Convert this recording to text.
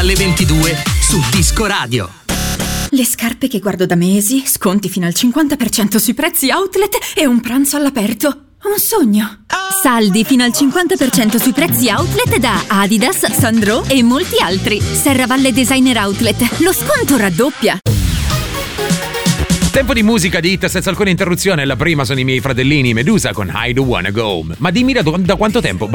alle 22 su Disco Radio. Le scarpe che guardo da mesi, sconti fino al 50% sui prezzi outlet e un pranzo all'aperto. Un sogno. Saldi fino al 50% sui prezzi outlet da Adidas, Sandro e molti altri. Serravalle Designer Outlet. Lo sconto raddoppia. Tempo di musica di hit senza alcuna interruzione. La prima sono i miei fratellini Medusa con I Don't Wanna Go Home. Ma dimmi da quanto tempo